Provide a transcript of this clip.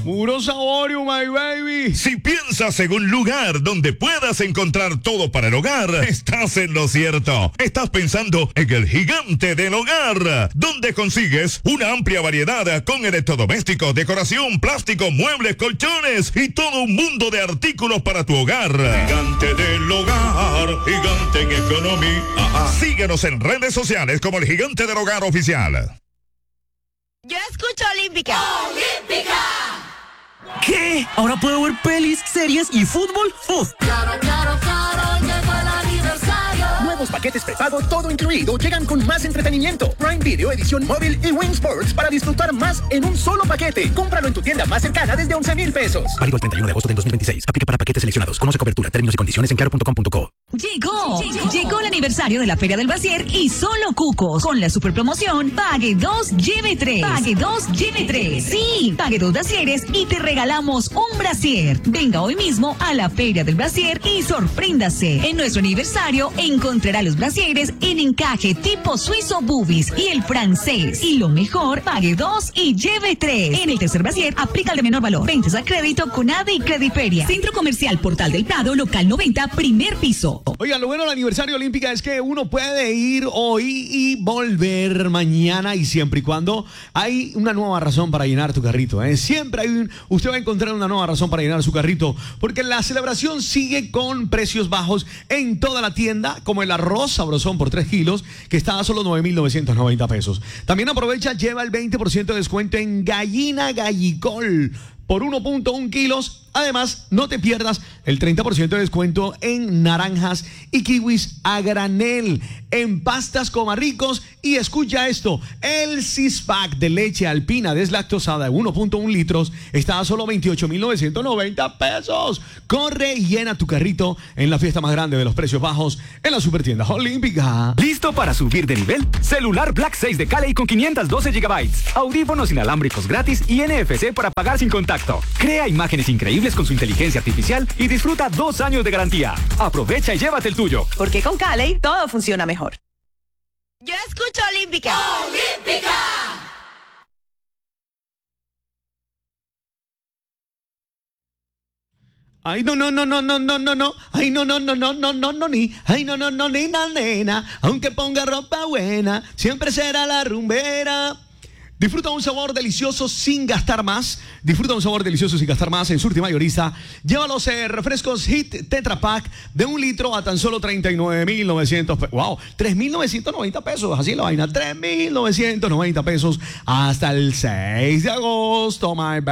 Puro Saborio, my baby. Si piensas en un lugar donde puedas encontrar todo para el hogar, estás en lo cierto. Estás pensando en el Gigante del Hogar, donde consigues una amplia variedad con electrodomésticos, decoración, plástico, muebles, colchones y todo un mundo de artículos para tu hogar. Gigante del Hogar, gigante en economía. Síguenos en redes sociales como el Gigante del Hogar Oficial. Yo escucho Olímpica. ¡Olímpica! ¿Qué? ¿Ahora puedo ver pelis, series y fútbol? ¡Uf! Claro, llegó el aniversario. Nuevos paquetes prepago, todo incluido, llegan con más entretenimiento. Prime Video, edición móvil y Win Sports para disfrutar más en un solo paquete. Cómpralo en tu tienda más cercana desde 11,000 pesos. Válido el 31 de agosto del 2026. Aplica para paquetes seleccionados. Conoce cobertura, términos y condiciones en claro.com.co. Llegó el aniversario de la Feria del Brasier y solo Cucos. Con la super promoción, pague 2, lleve 3. Pague 2, lleve 3. Sí, pague 2 brasieres y te regalamos un brasier. Venga hoy mismo a la Feria del Brasier y sorpréndase. En nuestro aniversario encontrará los brasieres en encaje tipo suizo boobies y el francés. Y lo mejor, pague 2 y lleve 3. En el tercer brasier, aplica el de menor valor. Ventas a crédito con ADE y Crediferia. Centro Comercial Portal del Prado, local 90, primer piso. Oiga, lo bueno del aniversario Olímpica es que uno puede ir hoy y volver mañana y siempre y cuando hay una nueva razón para llenar tu carrito. Siempre usted va a encontrar una nueva razón para llenar su carrito, porque la celebración sigue con precios bajos en toda la tienda, como el arroz sabrosón por 3 kilos, que está a solo 9,990 pesos. También aprovecha, lleva el 20% de descuento en gallina gallicol por 1.1 kilos. Además, no te pierdas el 30% de descuento en naranjas y kiwis a granel, en pastas Comarricos. Y escucha esto, el six-pack de leche alpina deslactosada de 1.1 litros está a solo 28,990 pesos. Corre y llena tu carrito en la fiesta más grande de los precios bajos en la Supertienda Olímpica. ¿Listo para subir de nivel? Celular Black 6 de Cali con 512 GB, audífonos inalámbricos gratis y NFC para pagar sin contacto. Crea imágenes increíbles con su inteligencia artificial y disfruta 2 años de garantía. Aprovecha y llévate el tuyo. Porque con Cali todo funciona mejor. Yo escucho Olímpica. ¡Olímpica! Ay, no. Ay, no, ni. Ay, no, ni, nena. Aunque ponga ropa buena, siempre será la rumbera. Disfruta un sabor delicioso sin gastar más. En Surti Mayorista. Lleva los refrescos Hit Tetra Pak de 1 litro a tan solo 39,900 pesos. Wow, 3,990 pesos. Así la vaina, 3,990 pesos hasta el 6 de agosto, my